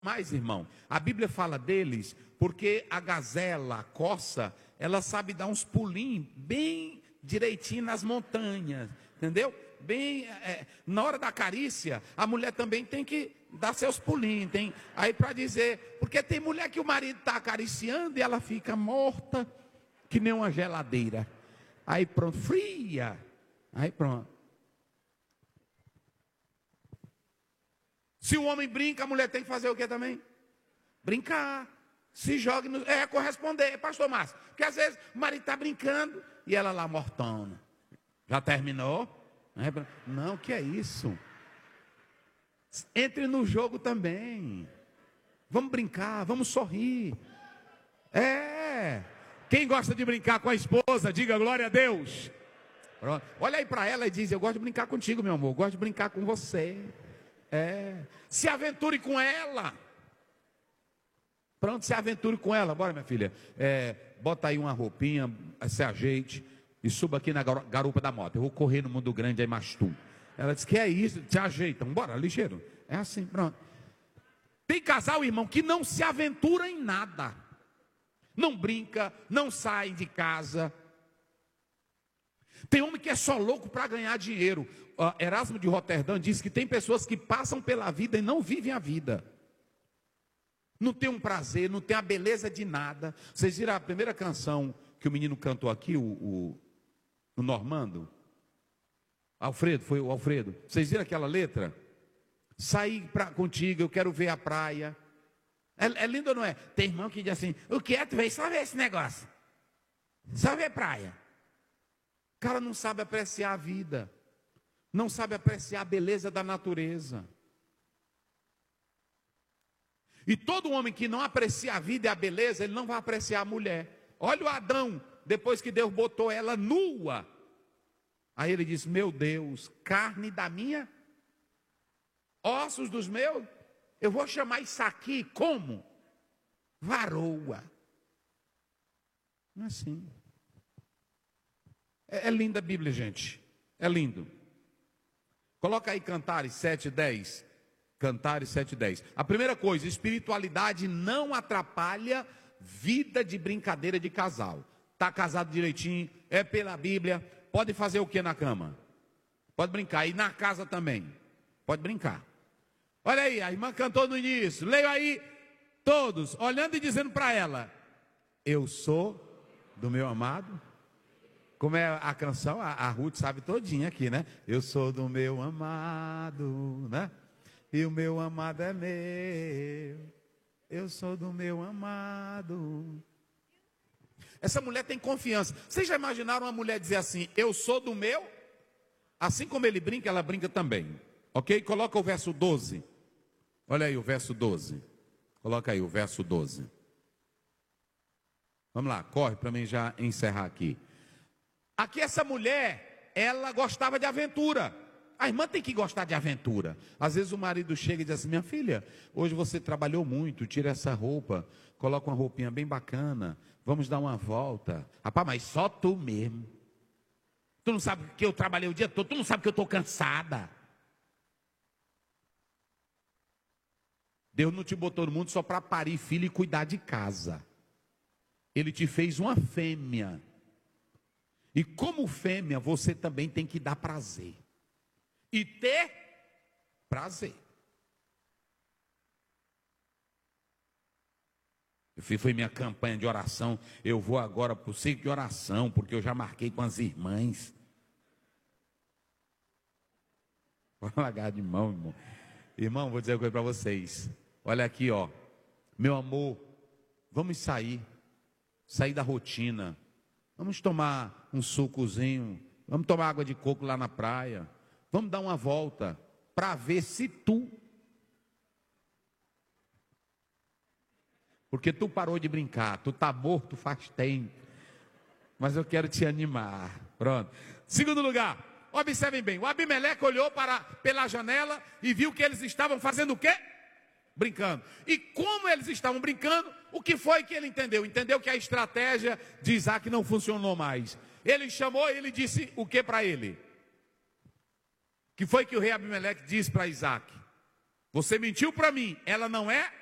mais, irmão, a Bíblia fala deles porque a gazela, a corça, ela sabe dar uns pulinhos bem direitinho nas montanhas, entendeu? Bem, na hora da carícia, a mulher também tem que dar seus pulinhos, tem aí para dizer, porque tem mulher que o marido está acariciando e ela fica morta, que nem uma geladeira, aí pronto, fria, aí pronto. Se o homem brinca, a mulher tem que fazer o que também? Brincar. Se joga, corresponder, pastor Márcio. Porque às vezes o marido está brincando e ela lá mortona. Já terminou? Não, que é isso? Entre no jogo também. Vamos brincar, vamos sorrir. Quem gosta de brincar com a esposa, diga glória a Deus. Pronto. Olha aí para ela e diz, eu gosto de brincar contigo, meu amor. Eu gosto de brincar com você. Se aventure com ela. Pronto, se aventure com ela. Bora, minha filha. Bota aí uma roupinha, se ajeite e suba aqui na garupa da moto. Eu vou correr no mundo grande aí, mais tu. Ela disse que é isso, se ajeita. Bora, ligeiro. É assim, pronto. Tem casal, irmão, que não se aventura em nada. Não brinca, não sai de casa. Tem homem que é só louco para ganhar dinheiro. Erasmo de Roterdã diz que tem pessoas que passam pela vida e não vivem a vida. Não tem um prazer, não tem a beleza de nada. Vocês viram a primeira canção que o menino cantou aqui, o Normando? Alfredo, foi o Alfredo. Vocês viram aquela letra? Sair contigo, eu quero ver a praia. É lindo ou não é? Tem irmão que diz assim, o que é? Tu veio só ver esse negócio. Só ver praia. O cara não sabe apreciar a vida. Não sabe apreciar a beleza da natureza. E todo homem que não aprecia a vida e a beleza, ele não vai apreciar a mulher. Olha o Adão, depois que Deus botou ela nua. Aí ele disse, meu Deus, carne da minha, ossos dos meus, eu vou chamar isso aqui como? Varoa. Não é assim. É linda a Bíblia, gente. É lindo. Coloca aí Cantares 7:10. Cantares 7:10. A primeira coisa, espiritualidade não atrapalha vida de brincadeira de casal. Está casado direitinho, é pela Bíblia, pode fazer o que na cama? Pode brincar. E na casa também. Pode brincar. Olha aí, a irmã cantou no início. Leio aí, todos, olhando e dizendo para ela, eu sou do meu amado. Como é a canção, a Ruth sabe todinha aqui, né? Eu sou do meu amado, né? E o meu amado é meu. Eu sou do meu amado. Essa mulher tem confiança. Vocês já imaginaram uma mulher dizer assim, eu sou do meu? Assim como ele brinca, ela brinca também. Ok? Coloca o verso 12. Olha aí o verso 12. Coloca aí o verso 12. Vamos lá, corre para mim já encerrar aqui. Aqui essa mulher, ela gostava de aventura. A irmã tem que gostar de aventura. Às vezes o marido chega e diz assim, minha filha, hoje você trabalhou muito, tira essa roupa, coloca uma roupinha bem bacana, vamos dar uma volta. Rapaz, mas só tu mesmo. Tu não sabe que eu trabalhei o dia todo, tu não sabe que eu estou cansada. Deus não te botou no mundo só para parir filho e cuidar de casa. Ele te fez uma fêmea. E como fêmea, você também tem que dar prazer. E ter prazer. Foi minha campanha de oração. Eu vou agora para o ciclo de oração, porque eu já marquei com as irmãs. Vou largar de mão, irmão. Irmão, vou dizer uma coisa para vocês. Olha aqui, ó. Meu amor, vamos sair da rotina. Vamos tomar um sucozinho. Vamos tomar água de coco lá na praia. Vamos dar uma volta para ver se tu. Porque tu parou de brincar, tu tá morto faz tempo. Mas eu quero te animar. Pronto. Segundo lugar, observem bem. O Abimeleque olhou pela janela e viu que eles estavam fazendo o quê? Brincando. E como eles estavam brincando, o que foi que ele entendeu? Entendeu que a estratégia de Isaac não funcionou mais. Ele chamou e ele disse o que para ele? Que foi que o rei Abimeleque disse para Isaac? Você mentiu para mim, ela não é